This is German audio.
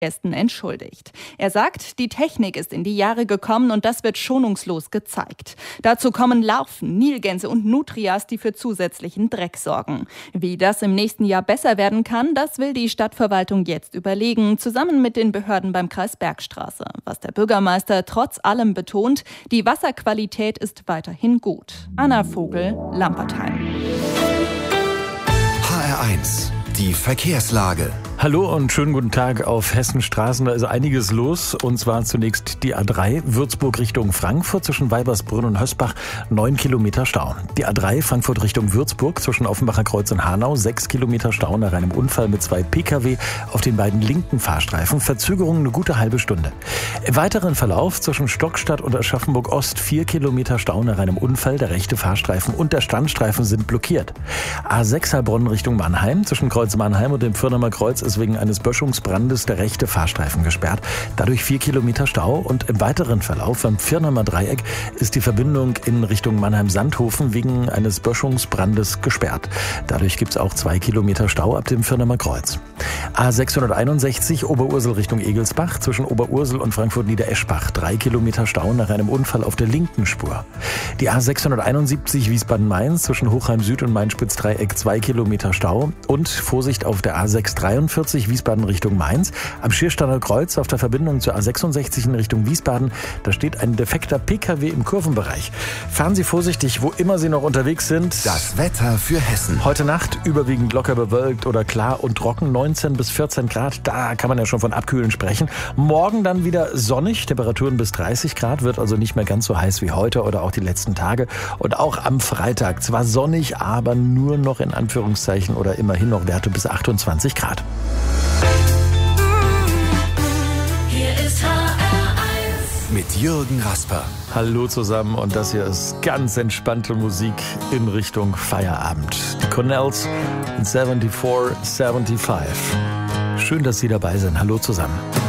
Gästen entschuldigt. Er sagt, die Technik ist in die Jahre gekommen und das wird schonungslos gezeigt. Dazu kommen Larven, Nilgänse und Nutrias, die für zusätzlichen Dreck sorgen. Wie das im nächsten Jahr besser werden kann, das will die Stadtverwaltung jetzt überlegen, zusammen mit den Behörden beim Kreis Bergstraße. Was der Bürgermeister trotz allem betont, die Wasserqualität ist weiterhin gut. Anna Vogel, Lampertheim. HR1, die Verkehrslage. Hallo und schönen guten Tag auf Hessenstraßen. Da ist einiges los. Und zwar zunächst die A3 Würzburg Richtung Frankfurt zwischen Weibersbrunn und Hösbach 9 Kilometer Stau. Die A3 Frankfurt Richtung Würzburg zwischen Offenbacher Kreuz und Hanau 6 Kilometer Stau nach einem Unfall mit 2 Pkw auf den beiden linken Fahrstreifen. Verzögerung eine gute halbe Stunde. Im weiteren Verlauf zwischen Stockstadt und Aschaffenburg Ost 4 Kilometer Stau nach einem Unfall. Der rechte Fahrstreifen und der Standstreifen sind blockiert. A6 Heilbronn Richtung Mannheim zwischen Kreuz Mannheim und dem Firnemer Kreuz ist wegen eines Böschungsbrandes der rechte Fahrstreifen gesperrt. Dadurch 4 Kilometer Stau und im weiteren Verlauf am Firnemer Dreieck ist die Verbindung in Richtung Mannheim-Sandhofen wegen eines Böschungsbrandes gesperrt. Dadurch gibt es auch 2 Kilometer Stau ab dem Firnemer Kreuz. A661 Oberursel Richtung Egelsbach zwischen Oberursel und Frankfurt-Niedereschbach 3 Kilometer Stau nach einem Unfall auf der linken Spur. Die A671 Wiesbaden-Mainz zwischen Hochheim Süd und Main-Spitz-Dreieck 2 Kilometer Stau und Vorsicht auf der A643 Wiesbaden Richtung Mainz. Am Schierstader Kreuz auf der Verbindung zur A66 in Richtung Wiesbaden, da steht ein defekter Pkw im Kurvenbereich. Fahren Sie vorsichtig, wo immer Sie noch unterwegs sind. Das Wetter für Hessen. Heute Nacht überwiegend locker bewölkt oder klar und trocken, 19 bis 14 Grad, da kann man ja schon von Abkühlen sprechen. Morgen dann wieder sonnig, Temperaturen bis 30 Grad, wird also nicht mehr ganz so heiß wie heute oder auch die letzten Tage. Und auch am Freitag, zwar sonnig, aber nur noch in Anführungszeichen oder immerhin noch Werte bis 28 Grad. Hier ist HR1 Mit Jürgen Rasper. Hallo zusammen und das hier ist ganz entspannte Musik in Richtung Feierabend. Die Cornells in 74, 75. Schön, dass Sie dabei sind. Hallo zusammen.